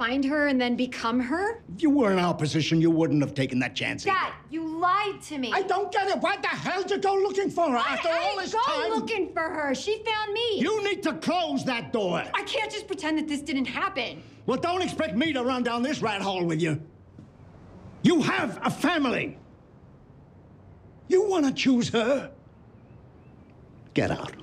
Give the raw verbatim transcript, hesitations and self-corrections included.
find her and then become her? If you were in our position, you wouldn't have taken that chance. Dad, you lied to me. I don't get it. Why the hell did you go looking for her after I, I all this didn't time? go looking for her. She found me. You need to close that door. I can't just pretend that this didn't happen. Well, don't expect me to run down this rat hole with you. You have a family. You want to choose her? Get out.